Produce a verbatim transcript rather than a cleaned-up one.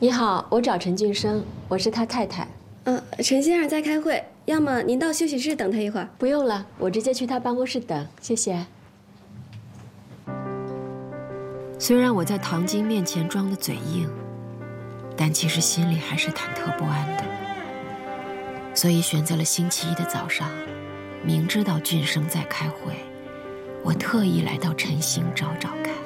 你好，我找陈俊生，我是他太太。 嗯、呃，陈先生在开会，要么您到休息室等他一会儿。 不用了，我直接去他办公室等，谢谢。 虽然我在唐晶面前装的嘴硬，但其实心里还是忐忑不安的。所以选择了星期一的早上，明知道俊生在开会，我特意来到陈星找找看。